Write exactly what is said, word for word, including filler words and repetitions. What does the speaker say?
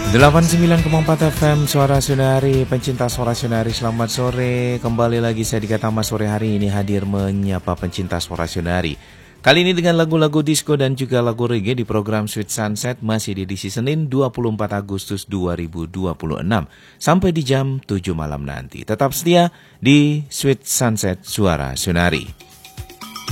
delapan puluh sembilan koma empat F M Suara Sunari, pencinta Suara Sunari, selamat sore. Kembali lagi saya Dika Tama sore hari ini hadir menyapa pencinta Suara Sunari. Kali ini dengan lagu-lagu disco dan juga lagu reggae di program Sweet Sunset, masih di edisi Senin dua puluh empat Agustus dua ribu dua puluh enam sampai di jam tujuh malam nanti. Tetap setia di Sweet Sunset Suara Sunari.